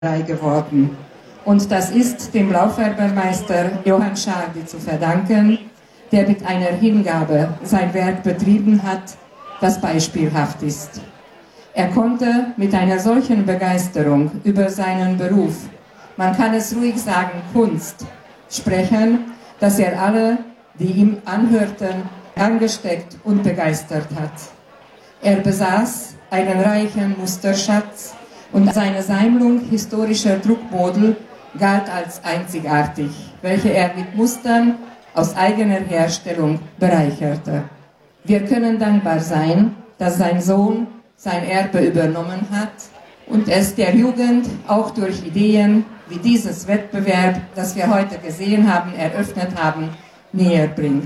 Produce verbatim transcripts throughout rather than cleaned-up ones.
geworden. Und das ist dem Blaufärbermeister Johann Schardy zu verdanken, der mit einer Hingabe sein Werk betrieben hat, das beispielhaft ist. Er konnte mit einer solchen Begeisterung über seinen Beruf, man kann es ruhig sagen Kunst, sprechen, dass er alle, die ihm anhörten, angesteckt und begeistert hat. Er besaß einen reichen Musterschatz und seine Sammlung historischer Druckmodel galt als einzigartig, welche er mit Mustern aus eigener Herstellung bereicherte. Wir können dankbar sein, dass sein Sohn sein Erbe übernommen hat und es der Jugend auch durch Ideen wie dieses Wettbewerb, das wir heute gesehen haben, eröffnet haben, näher bringt.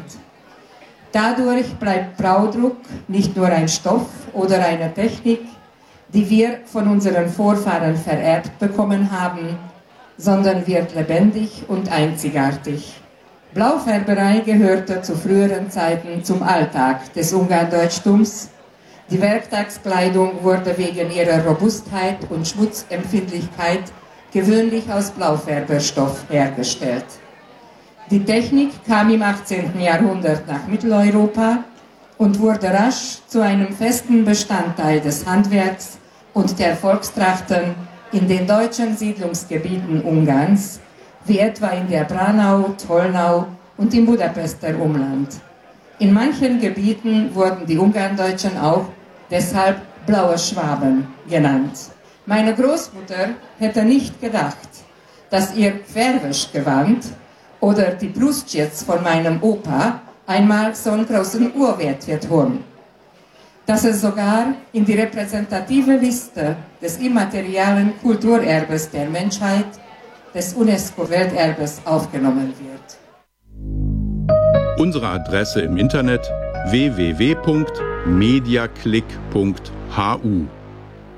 Dadurch bleibt Braudruck nicht nur ein Stoff oder eine Technik, die wir von unseren Vorfahren vererbt bekommen haben, sondern wird lebendig und einzigartig. Blaufärberei gehörte zu früheren Zeiten zum Alltag des Ungarndeutchtums. Die Werktagskleidung wurde wegen ihrer Robustheit und Schmutzempfindlichkeit gewöhnlich aus Blaufärberstoff hergestellt. Die Technik kam im achtzehnten Jahrhundert nach Mitteleuropa und wurde rasch zu einem festen Bestandteil des Handwerks und der Volkstrachten in den deutschen Siedlungsgebieten Ungarns, wie etwa in der Braunau, Tolnau und im Budapester Umland. In manchen Gebieten wurden die Ungarndeutschen auch deshalb blaue Schwaben genannt. Meine Großmutter hätte nicht gedacht, dass ihr Färwischgewand oder die Brustschürze von meinem Opa einmal so einen großen Urwert wird holen. Dass es sogar in die repräsentative Liste des immateriellen Kulturerbes der Menschheit, des UNESCO-Welterbes, aufgenommen wird. Unsere Adresse im Internet w w w punkt mediaclick punkt h u